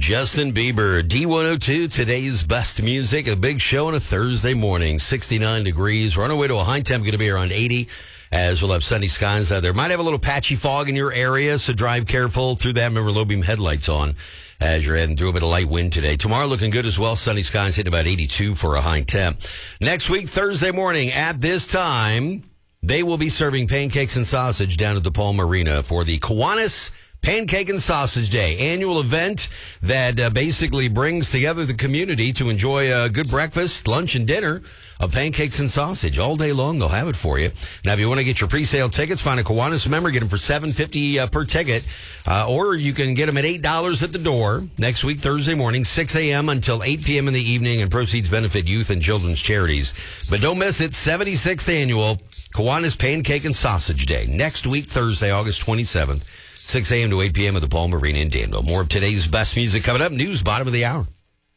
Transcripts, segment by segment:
Justin Bieber, D102, today's best music. A big show on a Thursday morning, 69 degrees. We're on our way to a high temp, going to be around 80, as we'll have sunny skies out there. Might have a little patchy fog in your area, so drive careful through that. Remember, low beam headlights on as you're heading through. A bit of light wind today. Tomorrow looking good as well. Sunny skies hitting about 82 for a high temp. Next week, Thursday morning at this time, they will be serving pancakes and sausage down at the Palm Arena for the Kiwanis Pancake and Sausage Day, annual event that basically brings together the community to enjoy a good breakfast, lunch, and dinner of pancakes and sausage. All day long, they'll have it for you. Now, if you want to get your pre-sale tickets, find a Kiwanis member, get them for $7.50 per ticket, or you can get them at $8 at the door next week, Thursday morning, 6 a.m. until 8 p.m. in the evening, and proceeds benefit youth and children's charities. But don't miss it, 76th annual Kiwanis Pancake and Sausage Day, next week, Thursday, August 27th. 6 a.m. to 8 p.m. at the Palm Arena in Danville. More of today's best music coming up. News bottom of the hour.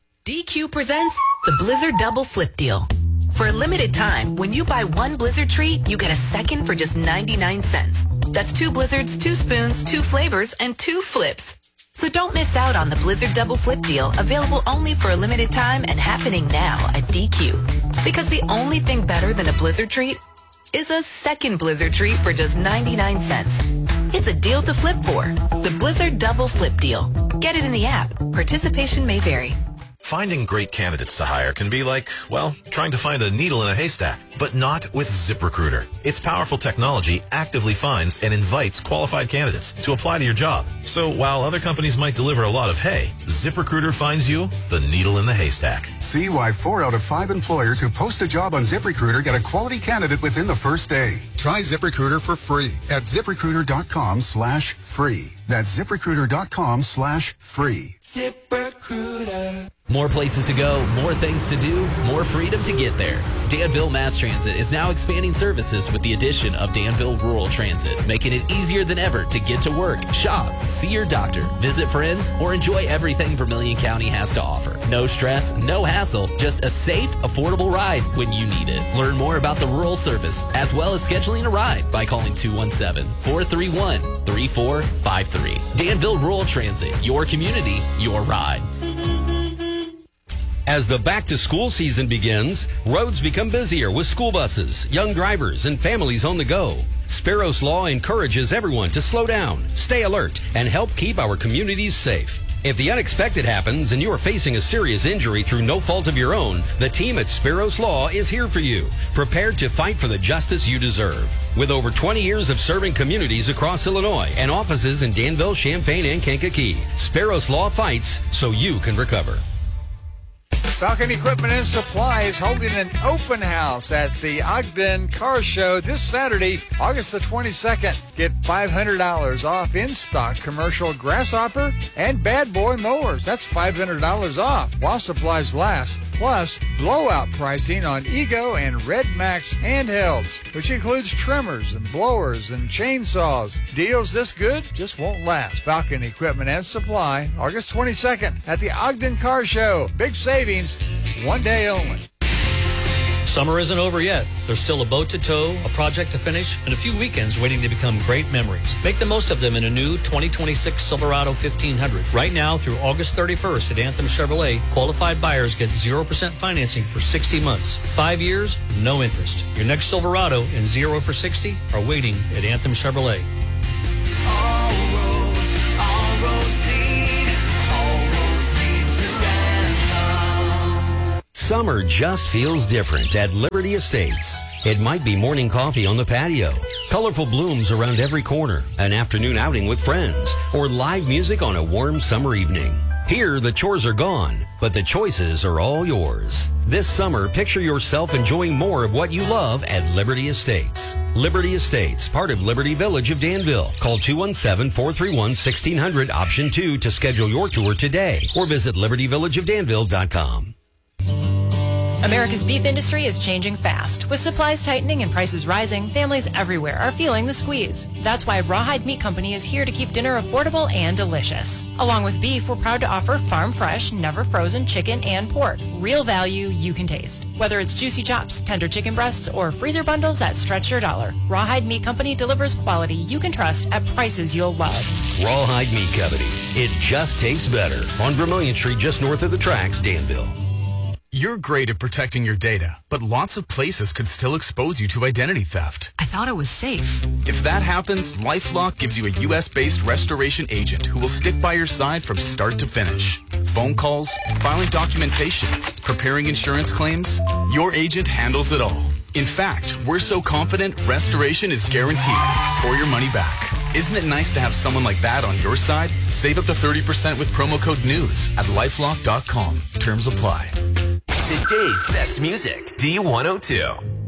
DQ presents the Blizzard Double Flip Deal. For a limited time, when you buy one Blizzard treat, you get a second for just 99 cents. That's 2 Blizzards, 2 spoons, 2 flavors, and 2 flips. So don't miss out on the Blizzard Double Flip Deal, available only for a limited time and happening now at DQ. Because the only thing better than a Blizzard treat is a second Blizzard treat for just 99 cents. It's a deal to flip for. The Blizzard Double Flip Deal. Get it in the app. Participation may vary. Finding great candidates to hire can be like, well, trying to find a needle in a haystack, but not with ZipRecruiter. Its powerful technology actively finds and invites qualified candidates to apply to your job. So while other companies might deliver a lot of hay, ZipRecruiter finds you the needle in the haystack. See why 4 out of 5 employers who post a job on ZipRecruiter get a quality candidate within the first day. Try ZipRecruiter for free at ZipRecruiter.com/free. That's ZipRecruiter.com/free. ZipRecruiter. More places to go, more things to do, more freedom to get there. Danville Mass Transit is now expanding services with the addition of Danville Rural Transit, making it easier than ever to get to work, shop, see your doctor, visit friends, or enjoy everything Vermilion County has to offer. No stress, no hassle, just a safe, affordable ride when you need it. Learn more about the rural service, as well as scheduling a ride by calling 217-431-3453. Danville Rural Transit, your community, your ride. As the back-to-school season begins, roads become busier with school buses, young drivers, and families on the go. Sparrows Law encourages everyone to slow down, stay alert, and help keep our communities safe. If the unexpected happens and you are facing a serious injury through no fault of your own, the team at Sparrows Law is here for you, prepared to fight for the justice you deserve. With over 20 years of serving communities across Illinois and offices in Danville, Champaign, and Kankakee, Sparrows Law fights so you can recover. Falcon Equipment and Supply is holding an open house at the Ogden Car Show this Saturday, August the 22nd. Get $500 off in-stock commercial Grasshopper and Bad Boy mowers. That's $500 off while supplies last. Plus, blowout pricing on Ego and Red Max handhelds, which includes trimmers and blowers and chainsaws. Deals this good just won't last. Falcon Equipment and Supply, August 22nd at the Ogden Car Show. Big savings, one day only. Summer isn't over yet. There's still a boat to tow, a project to finish, and a few weekends waiting to become great memories. Make the most of them in a new 2026 Silverado 1500. Right now through August 31st at Anthem Chevrolet, qualified buyers get 0% financing for 60 months. 5 years, no interest. Your next Silverado and 0 for 60 are waiting at Anthem Chevrolet. All roads lead to Anthem. Summer just feels different at Liberty Estates. It might be morning coffee on the patio, colorful blooms around every corner, an afternoon outing with friends, or live music on a warm summer evening. Here, the chores are gone, but the choices are all yours. This summer, picture yourself enjoying more of what you love at Liberty Estates. Liberty Estates, part of Liberty Village of Danville. Call 217-431-1600, option 2 to schedule your tour today, or visit libertyvillageofdanville.com. America's beef industry is changing fast. With supplies tightening and prices rising, families everywhere are feeling the squeeze. That's why Rawhide Meat Company is here to keep dinner affordable and delicious. Along with beef, we're proud to offer farm fresh, never frozen chicken and pork. Real value you can taste. Whether it's juicy chops, tender chicken breasts, or freezer bundles that stretch your dollar, Rawhide Meat Company delivers quality you can trust at prices you'll love. Rawhide Meat Company. It just tastes better. On Vermilion Street, just north of the tracks, Danville. You're great at protecting your data, but lots of places could still expose you to identity theft. I thought it was safe. If that happens, LifeLock gives you a U.S.-based restoration agent who will stick by your side from start to finish. Phone calls, filing documentation, preparing insurance claims, your agent handles it all. In fact, we're so confident restoration is guaranteed or your money back. Isn't it nice to have someone like that on your side? Save up to 30% with promo code NEWS at LifeLock.com. Terms apply. Today's best music, D102.